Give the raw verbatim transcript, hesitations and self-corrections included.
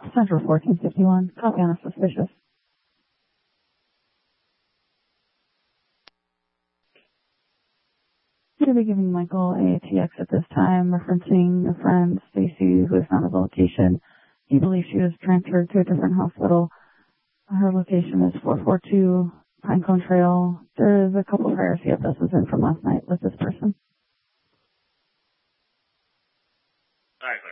Central fourteen fifty-one. Copy on a suspicious. You'll be giving Michael a T X at this time, referencing a friend, Stacy, who is not at the location. He believes she was transferred to a different hospital. Her location is four four two Pinecone Trail. There is a couple of prior C F Ss in from last night with this person. All right,